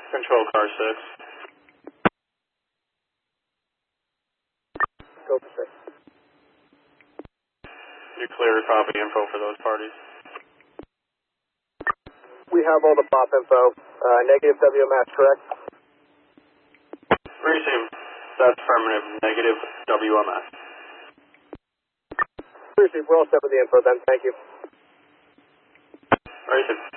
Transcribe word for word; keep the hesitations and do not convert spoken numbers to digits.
Control car six. Go for six. You clear to copy info for those parties. We have all the pop info. Uh, negative W M S, correct? Receive. That's affirmative. Negative W M S. Receive. We're all set with the info then. Thank you. Receive.